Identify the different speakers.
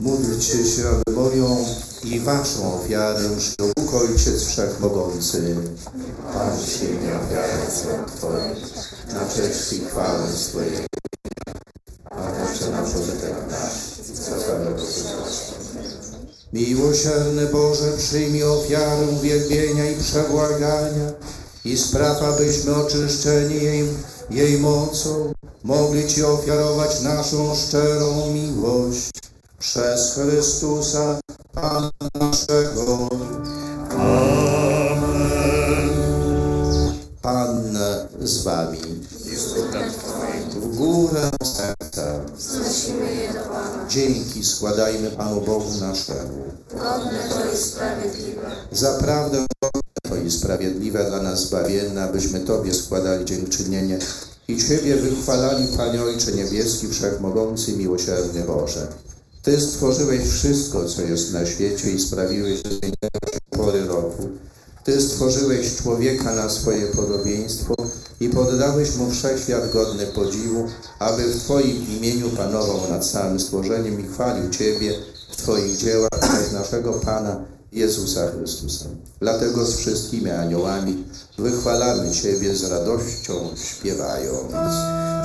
Speaker 1: Módlcie się, aby moją i waszą ofiarę przyjął Bóg Ojciec Wszechmogący. Pan przyjmie ofiarę Twoją, na cześć i chwałę swojej, a także na pożytek nasz, za całego Chrystusa. Miłosierny Boże, przyjmij ofiarę uwielbienia i przebłagania i spraw, abyśmy oczyszczeni jej mocą mogli Ci ofiarować naszą szczerą miłość. Przez Chrystusa, Pana naszego. Amen. Pan z Wami. W górę serca. Dzięki składajmy Panu Bogu naszemu.
Speaker 2: Godne to i sprawiedliwe.
Speaker 1: Zaprawdę to i sprawiedliwe dla nas zbawienne, abyśmy Tobie składali dziękczynienie i Ciebie wychwalali, Panie Ojcze Niebieski, Wszechmogący, miłosierny Boże. Ty stworzyłeś wszystko, co jest na świecie i sprawiłeś, że zmieniają się pory roku. Ty stworzyłeś człowieka na swoje podobieństwo i poddałeś mu wszechświat godny podziwu, aby w Twoim imieniu panował nad całym stworzeniem i chwalił Ciebie w Twoich dziełach przez naszego Pana Jezusa Chrystusa. Dlatego z wszystkimi aniołami wychwalamy Ciebie z radością śpiewając.